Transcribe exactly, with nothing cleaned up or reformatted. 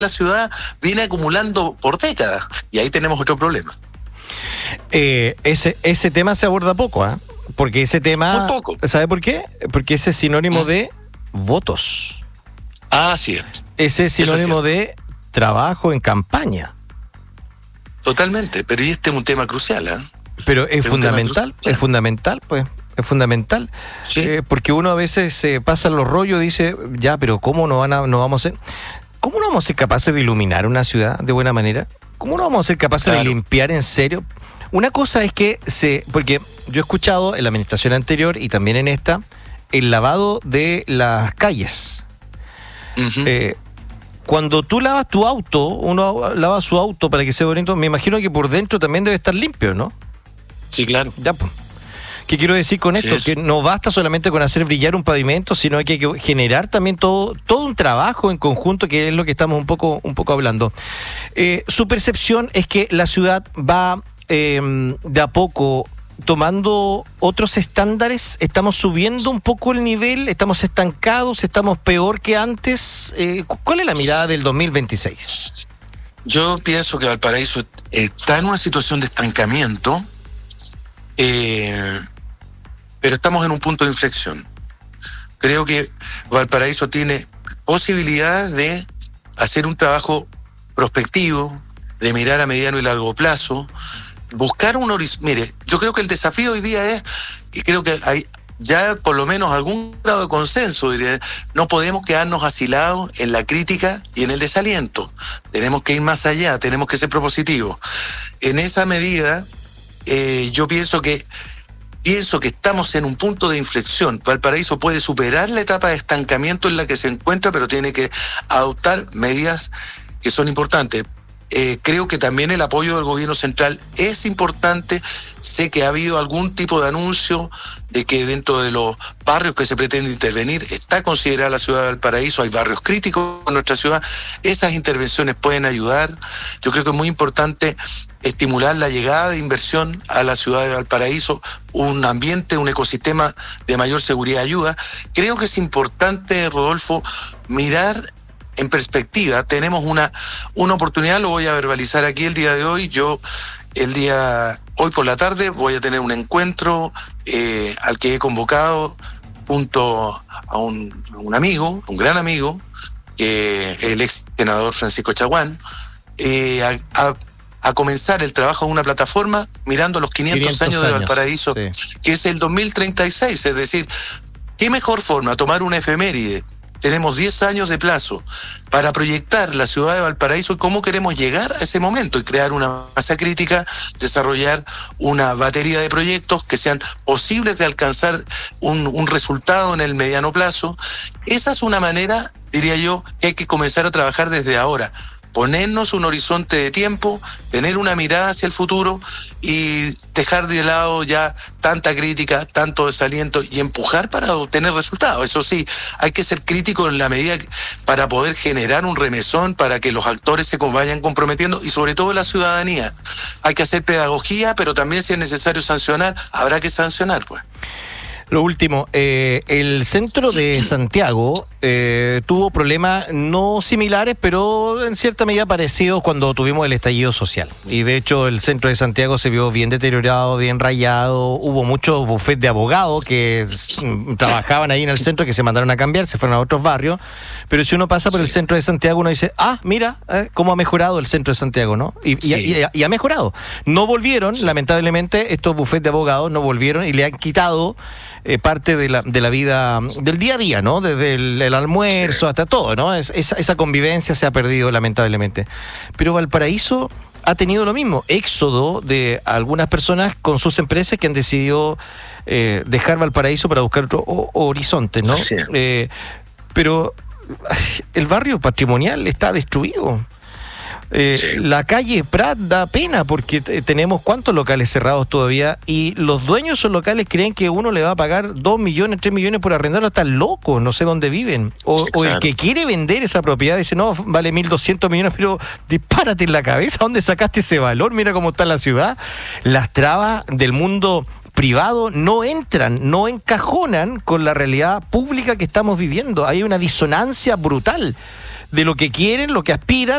la ciudad viene acumulando por décadas, y ahí tenemos otro problema. Eh, ese, ese tema se aborda poco, ¿eh? Porque ese tema... Muy poco. ¿Sabe por qué? Porque ese es sinónimo ¿Mm? de votos. Ah, sí. Ese es sinónimo es de trabajo en campaña. Totalmente, pero y este es un tema crucial, ¿eh? Pero es, Es un fundamental, tema es fundamental, pues, es fundamental. Sí. Eh, porque uno a veces se eh, pasa los rollos y dice, ya, pero ¿cómo no, van a, no vamos a ser? ¿Cómo no vamos a ser capaces de iluminar una ciudad de buena manera? ¿Cómo no vamos a ser capaces Claro. de limpiar en serio? Una cosa es que se, porque yo he escuchado en la administración anterior y también en esta, el lavado de las calles. Uh-huh. Eh, Cuando tú lavas tu auto, uno lava su auto para que sea bonito, me imagino que por dentro también debe estar limpio, ¿no? Sí, claro. Ya, pues. ¿Qué quiero decir con Sí, esto? es. Que no basta solamente con hacer brillar un pavimento, sino que hay que generar también todo, todo un trabajo en conjunto, que es lo que estamos un poco, un poco hablando. Eh, su percepción es que la ciudad va eh, de a poco tomando otros estándares, estamos subiendo un poco el nivel, estamos estancados, estamos peor que antes. Eh, ¿Cuál es la mirada del dos mil veintiséis? Yo pienso que Valparaíso está en una situación de estancamiento, eh, pero estamos en un punto de inflexión. Creo que Valparaíso tiene posibilidades de hacer un trabajo prospectivo, de mirar a mediano y largo plazo, buscar un horizonte. Mire, yo creo que el desafío hoy día es, y creo que hay ya por lo menos algún grado de consenso, diría, no podemos quedarnos asilados en la crítica y en el desaliento. Tenemos que ir más allá, tenemos que ser propositivos. En esa medida, eh, yo pienso que pienso que estamos en un punto de inflexión. Valparaíso puede superar la etapa de estancamiento en la que se encuentra, pero tiene que adoptar medidas que son importantes. Eh, creo que también el apoyo del gobierno central es importante. Sé que ha habido algún tipo de anuncio de que dentro de los barrios que se pretende intervenir está considerada la ciudad de Valparaíso. Hay barrios críticos en nuestra ciudad. Esas intervenciones pueden ayudar. Yo creo que es muy importante estimular la llegada de inversión a la ciudad de Valparaíso, un ambiente, un ecosistema de mayor seguridad ayuda. Creo que es importante, Rodolfo, mirar en perspectiva. Tenemos una, una oportunidad, lo voy a verbalizar aquí el día de hoy. Yo, el día, hoy por la tarde, voy a tener un encuentro eh, al que he convocado junto a un, a un amigo, un gran amigo, que es el ex senador Francisco Chaguán, eh, a, a, a comenzar el trabajo de una plataforma mirando los quinientos, quinientos años de Valparaíso, sí, que es el dos mil treinta y seis, es decir, ¿qué mejor forma tomar una efeméride? Tenemos diez años de plazo para proyectar la ciudad de Valparaíso y cómo queremos llegar a ese momento y crear una masa crítica, desarrollar una batería de proyectos que sean posibles de alcanzar un, un resultado en el mediano plazo. Esa es una manera, diría yo, que hay que comenzar a trabajar desde ahora. Ponernos un horizonte de tiempo, tener una mirada hacia el futuro y dejar de lado ya tanta crítica, tanto desaliento y empujar para obtener resultados. Eso sí, hay que ser crítico en la medida que, para poder generar un remesón, para que los actores se vayan comprometiendo y sobre todo la ciudadanía. Hay que hacer pedagogía, pero también si es necesario sancionar, habrá que sancionar, pues. Lo último, eh, el centro de Santiago eh, tuvo problemas no similares, pero en cierta medida parecidos cuando tuvimos el estallido social. Y de hecho el centro de Santiago se vio bien deteriorado, bien rayado. Hubo muchos bufetes de abogados que mm, trabajaban ahí en el centro que se mandaron a cambiar, se fueron a otros barrios. Pero si uno pasa por el centro de Santiago, uno dice, ah, mira, eh, cómo ha mejorado el centro de Santiago, ¿no? Y, sí. y, y, y ha mejorado. No volvieron, sí. lamentablemente, estos bufetes de abogados no volvieron y le han quitado Eh, parte de la de la vida del día a día, ¿no? Desde el, el almuerzo sí. hasta todo, ¿no? Es, esa, esa convivencia se ha perdido lamentablemente. Pero Valparaíso ha tenido lo mismo, éxodo de algunas personas con sus empresas que han decidido eh, dejar Valparaíso para buscar otro o, horizonte, ¿no? Sí. Eh, pero el barrio patrimonial está destruido. Eh, sí. La calle Prat da pena porque t- tenemos cuántos locales cerrados todavía y los dueños de esos locales creen que uno le va a pagar dos millones, tres millones por arrendarlo. Están locos, no sé dónde viven. O, sí, o el que quiere vender esa propiedad dice, no, vale mil doscientos millones, pero dispárate en la cabeza, ¿dónde sacaste ese valor? Mira cómo está la ciudad. Las trabas del mundo privado no entran, no encajonan con la realidad pública que estamos viviendo. Hay una disonancia brutal. de lo que quieren, lo que aspiran